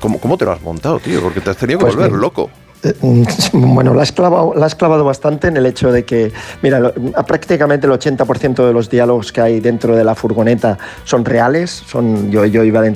¿Cómo te lo has montado, tío? Porque te has tenido que Pues volver bien. loco. Bueno, la has clavado bastante en el hecho de que, mira, prácticamente el 80% de los diálogos que hay dentro de la furgoneta son reales. Yo iba dentro